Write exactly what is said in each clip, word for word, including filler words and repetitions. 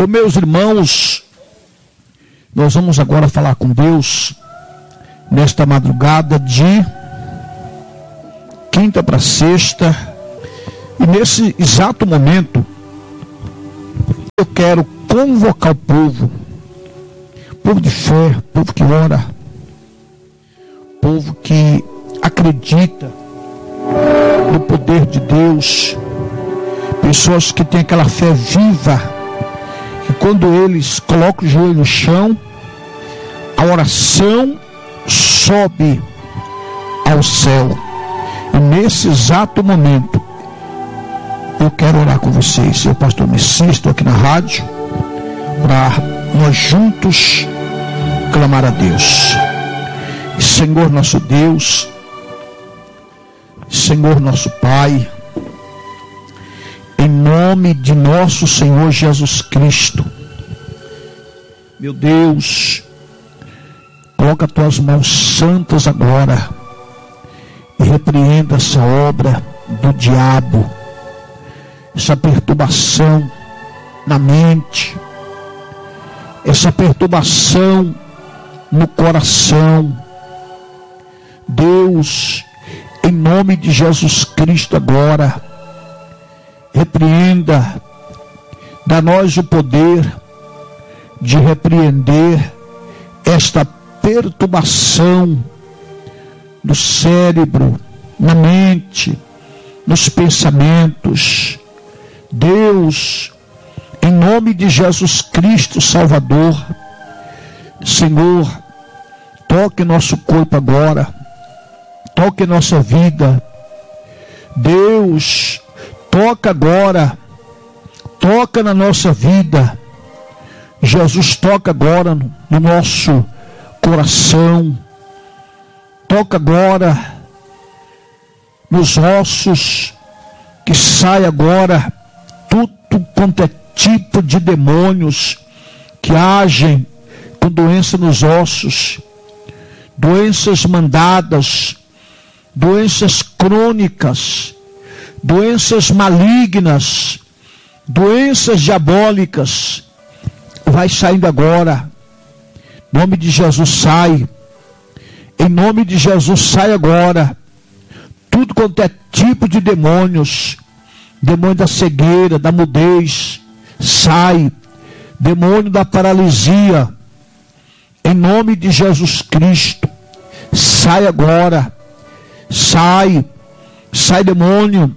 Então, meus irmãos, nós vamos agora falar com Deus nesta madrugada de quinta para sexta, e nesse exato momento eu quero convocar o povo, povo de fé, povo que ora, povo que acredita no poder de Deus, pessoas que têm aquela fé viva, que quando eles colocam o joelho no chão, a oração sobe ao céu. E nesse exato momento eu quero orar com vocês. Eu, pastor Messias, estou aqui na rádio para nós juntos clamar a Deus. Senhor nosso Deus, Senhor nosso Pai, em nome de nosso Senhor Jesus Cristo, meu Deus, coloca as tuas mãos santas agora e repreenda essa obra do diabo, essa perturbação na mente, essa perturbação no coração. Deus, em nome de Jesus Cristo agora, repreenda, dá nós o poder de repreender esta perturbação no cérebro, na mente, nos pensamentos. Deus, em nome de Jesus Cristo Salvador, Senhor, toque nosso corpo agora, toque nossa vida. Deus, toca agora, toca na nossa vida. Jesus, toca agora no, no nosso coração, toca agora nos ossos, que sai agora tudo quanto é tipo de demônios que agem com doença nos ossos, doenças mandadas, doenças crônicas, doenças malignas, doenças diabólicas. Vai saindo agora, em nome de Jesus sai, em nome de Jesus sai agora, tudo quanto é tipo de demônios, demônio da cegueira, da mudez, sai, demônio da paralisia, em nome de Jesus Cristo, sai agora, sai, sai demônio,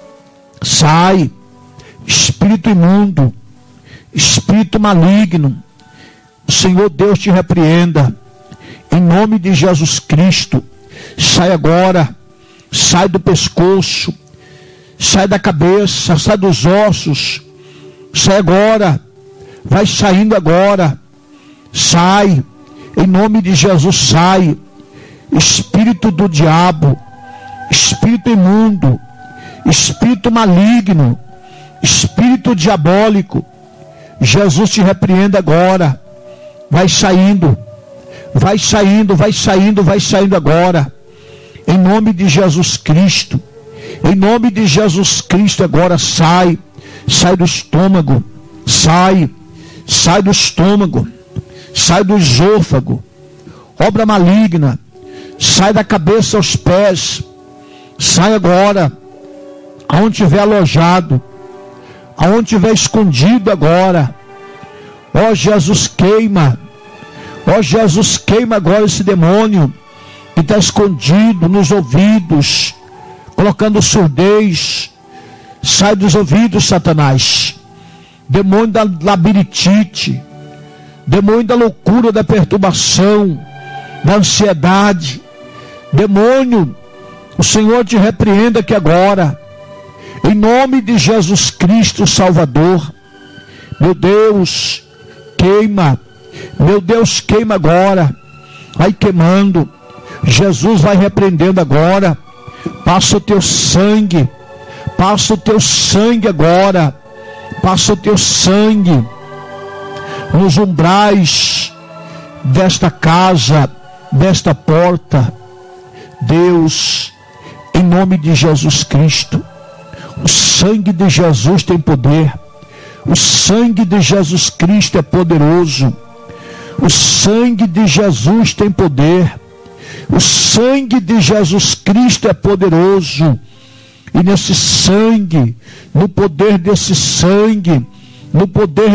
sai, espírito imundo, espírito maligno, o Senhor Deus te repreenda, em nome de Jesus Cristo. Sai agora, sai do pescoço, sai da cabeça, sai dos ossos, sai agora, vai saindo agora, sai, em nome de Jesus sai, espírito do diabo, espírito imundo, espírito maligno, espírito diabólico, Jesus te repreenda agora, vai saindo, vai saindo, vai saindo, vai saindo agora, em nome de Jesus Cristo, em nome de Jesus Cristo agora sai, sai do estômago, sai, sai do estômago, sai do esôfago, obra maligna, sai da cabeça aos pés, sai agora, aonde estiver alojado, aonde estiver escondido agora, ó Jesus queima, ó Jesus queima agora esse demônio que está escondido nos ouvidos, colocando surdez, sai dos ouvidos, Satanás, demônio da labirintite, demônio da loucura, da perturbação, da ansiedade, demônio, o Senhor te repreenda aqui agora, em nome de Jesus Cristo Salvador. Meu Deus, queima, meu Deus, queima agora, vai queimando, Jesus vai repreendendo agora, passa o teu sangue, passa o teu sangue agora, passa o teu sangue nos umbrais desta casa, desta porta. Deus, em nome de Jesus Cristo, o sangue de Jesus tem poder, O sangue de Jesus Cristo é poderoso. O sangue de Jesus tem poder. O sangue de Jesus Cristo é poderoso. E nesse sangue, no poder desse sangue, no poder